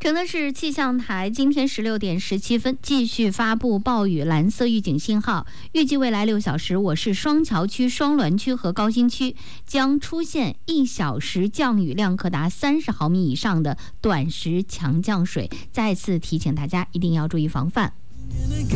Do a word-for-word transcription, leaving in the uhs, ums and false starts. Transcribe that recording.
郑州市气象台今天十六点十七分继续发布暴雨蓝色预警信号，预计未来六小时，我市双桥区、双滦区和高新区将出现一小时降雨量可达三十毫米以上的短时强降水。再次提醒大家一定要注意防范。